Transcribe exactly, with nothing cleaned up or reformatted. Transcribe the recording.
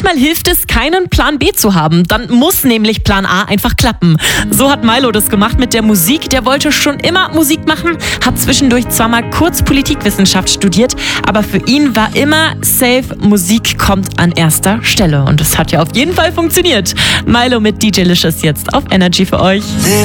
Manchmal hilft es, keinen Plan B zu haben. Dann muss nämlich Plan A einfach klappen. So hat Milo das gemacht mit der Musik. Der wollte schon immer Musik machen, hat zwischendurch zwar mal kurz Politikwissenschaft studiert, aber für ihn war immer safe, Musik kommt an erster Stelle. Und es hat ja auf jeden Fall funktioniert. Milo mit D J Licious jetzt auf Energy für euch.